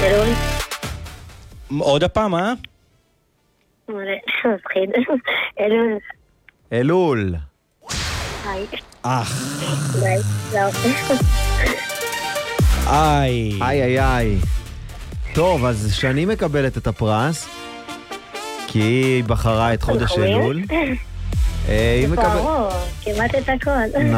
אלול. עוד הפעם, אה? מפחיד. אלול. אלול. היי. איי. זהו. איי. איי איי איי. טוב, אז שני מקבלת את הפרס, כי היא בחרה את חודש אלול. היא מקבלת... ברור, כמעט את הכל.